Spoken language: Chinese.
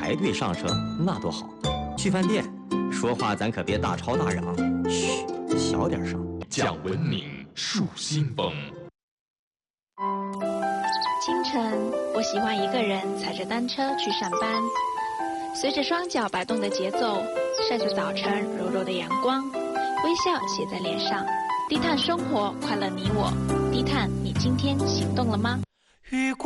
排队上车，那多好。去饭店，说话咱可别大吵大嚷，嘘，小点声。 讲文明树新风。 清晨，我喜欢一个人踩着单车去上班，随着双脚摆动的节奏，晒着早晨柔柔的阳光，微笑写在脸上。低碳生活，快乐你我。低碳，你今天行动了吗？